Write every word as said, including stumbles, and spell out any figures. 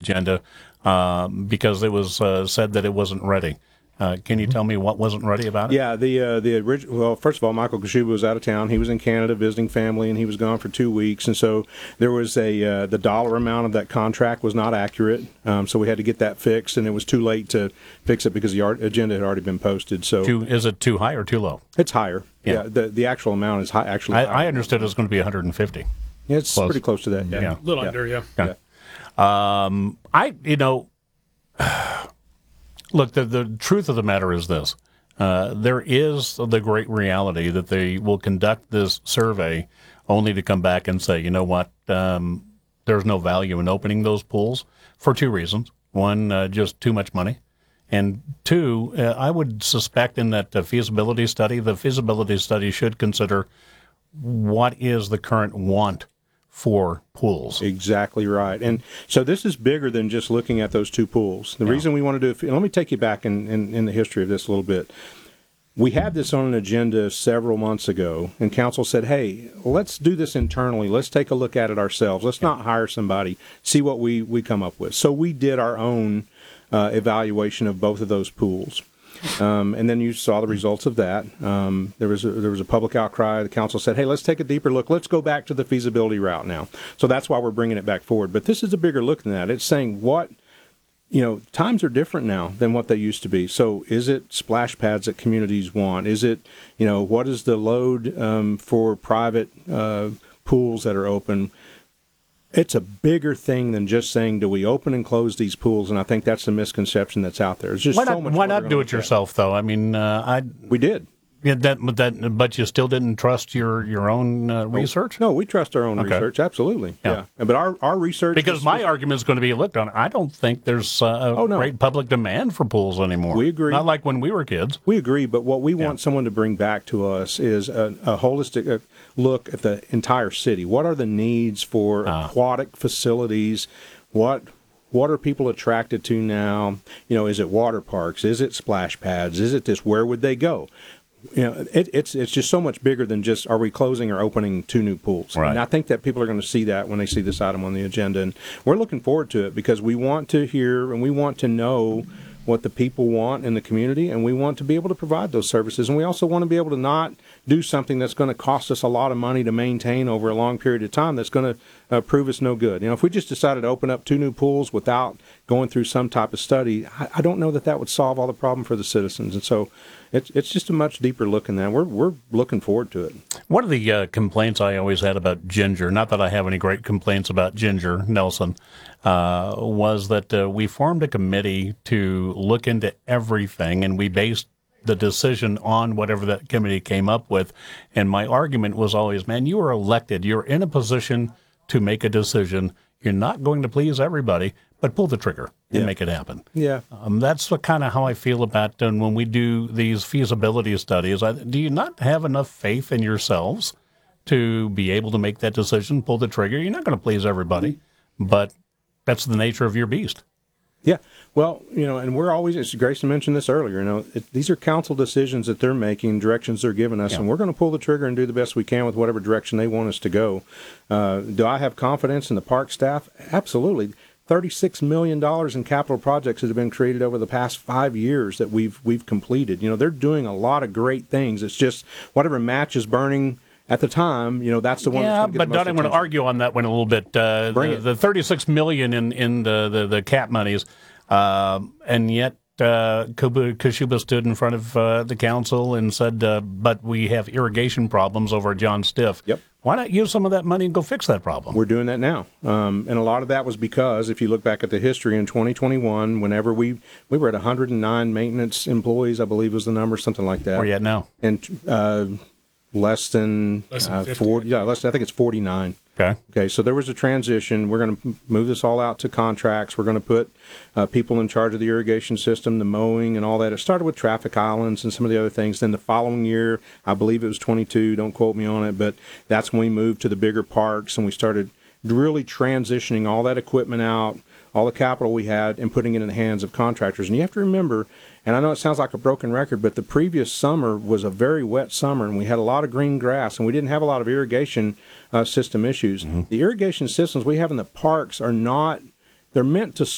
agenda uh, because it was uh, said that it wasn't ready. Uh, can you tell me what wasn't ready about it? Yeah, the uh, the original. Well, first of all, Michael Kashuba was out of town. He was in Canada visiting family, and he was gone for two weeks. And so there was a uh, the dollar amount of that contract was not accurate. Um, so we had to get that fixed, and it was too late to fix it because the art, agenda had already been posted. So too, is it too high or too low? It's higher. Yeah, yeah the the actual amount is high. Actually, I, I understood it was going to be one hundred fifty. Yeah, it's close. Pretty close to that. Yeah, yeah. a little yeah. under. Yeah. yeah. yeah. Um, I you know. Look, the, the truth of the matter is this. Uh, there is the great reality that they will conduct this survey only to come back and say, you know what, um, there's no value in opening those pools for two reasons. One, uh, just too much money. And two, uh, I would suspect in that uh, feasibility study, the feasibility study should consider what is the current want for pools. Exactly right. And so this is bigger than just looking at those two pools. The yeah. reason we want to do it, and let me take you back in, in, in the history of this a little bit. We had this on an agenda several months ago, and council said, hey, let's do this internally. Let's take a look at it ourselves. Let's not hire somebody, see what we, we come up with. So we did our own uh, evaluation of both of those pools. Um, and then you saw the results of that. Um, there was a, there was a public outcry. The council said, hey, let's take a deeper look. Let's go back to the feasibility route now. So that's why we're bringing it back forward. But this is a bigger look than that. It's saying what, you know, times are different now than what they used to be. So is it splash pads that communities want? Is it, you know, what is the load um, for private uh, pools that are open? It's a bigger thing than just saying, do we open and close these pools? And I think that's the misconception that's out there. It's just why so not, much Why not do it yourself, though? I mean, uh, I we did. Yeah, that, that, but you still didn't trust your your own uh, research? No, we trust our own okay. research, absolutely. Yeah. yeah. But our, our research... Because is, my argument is going to be, look, I don't think there's uh, a oh, no. great public demand for pools anymore. We agree. Not like when we were kids. We agree, but what we want yeah. someone to bring back to us is a, a holistic uh, look at the entire city. What are the needs for uh. aquatic facilities? What... What are people attracted to now? You know, is it water parks? Is it splash pads? Is it this? Where would they go? You know, it, it's it's just so much bigger than just are we closing or opening two new pools. Right. And I think that people are going to see that when they see this item on the agenda, and we're looking forward to it because we want to hear and we want to know what the people want in the community, and we want to be able to provide those services, and we also want to be able to not do something that's going to cost us a lot of money to maintain over a long period of time that's going to uh, prove us no good. You know, if we just decided to open up two new pools without going through some type of study, I, I don't know that that would solve all the problem for the citizens, and so it's it's just a much deeper look than that. We're we're looking forward to it. One of the uh, complaints I always had about Ginger, not that I have any great complaints about Ginger Nelson, uh, was that uh, we formed a committee to look into everything, and we based the decision on whatever that committee came up with. And my argument was always, man, you are elected. You're in a position to make a decision. You're not going to please everybody, but pull the trigger and yeah. make it happen. Yeah. Um, that's what kind of how I feel about uh, when we do these feasibility studies. I, do you not have enough faith in yourselves to be able to make that decision, pull the trigger? You're not going to please everybody, but that's the nature of your beast. Yeah. Well, you know, and we're always, as Grayson mentioned this earlier, you know, it, these are council decisions that they're making, directions they're giving us, yeah. and we're going to pull the trigger and do the best we can with whatever direction they want us to go. Uh, do I have confidence in the park staff? Absolutely. thirty-six million dollars in capital projects that have been created over the past five years that we've we've completed. You know, they're doing a lot of great things. It's just whatever match is burning at the time, you know, that's the one. Yeah, that's but Don, I'm going to argue on that one a little bit. Uh, Bring the, it. the thirty-six million dollars in in the the, the cap monies, uh, and yet uh, Kashuba stood in front of uh, the council and said, uh, "But we have irrigation problems over at John Stiff." Yep. Why not use some of that money and go fix that problem? We're doing that now. Um, and a lot of that was because if you look back at the history in twenty twenty-one, whenever we we were at one hundred nine maintenance employees, I believe was the number, something like that. Where are you at now? And uh, less than, less than uh, fifty. forty. Yeah, less, I think it's forty-nine. Okay. Okay, so there was a transition. We're going to move this all out to contracts. We're going to put uh, people in charge of the irrigation system, the mowing, and all that. It started with traffic islands and some of the other things. Then the following year, I believe it was twenty-two, don't quote me on it, but that's when we moved to the bigger parks and we started really transitioning all that equipment out, all the capital we had, and putting it in the hands of contractors. And you have to remember, and I know it sounds like a broken record, but the previous summer was a very wet summer, and we had a lot of green grass, and we didn't have a lot of irrigation uh, system issues. Mm-hmm. The irrigation systems we have in the parks are not, they're meant to